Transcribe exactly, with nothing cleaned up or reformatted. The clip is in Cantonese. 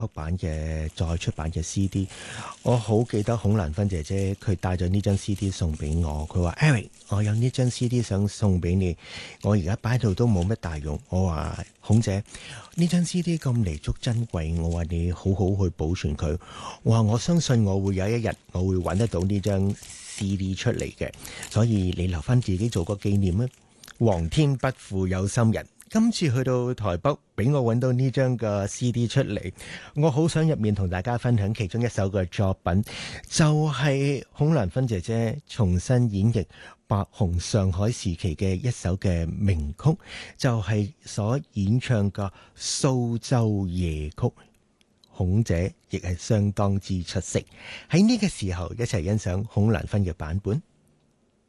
出版嘅再出版嘅 C D， 我好記得孔蘭芬姐姐佢帶咗呢張 C D 送俾我，佢話 Eric， 我有呢張 C D 想送俾你，我而家擺度都冇乜大用。我話孔姐，呢張 C D 咁彌足珍貴，我話你好好去保存佢。我話我相信我會有一日我會揾得到呢張 C D 出嚟嘅，所以你留翻自己做個紀念啊！皇天不負有心人。今次去到台北，俾我揾到呢張嘅 C D 出嚟，我好想入面同大家分享其中一首嘅作品，就係孔蘭芬姐姐重新演繹白虹上海時期嘅一首嘅名曲，就係所演唱嘅蘇州夜曲。孔姐亦係相當之出色，喺呢個時候一齊欣賞孔蘭芬嘅版本。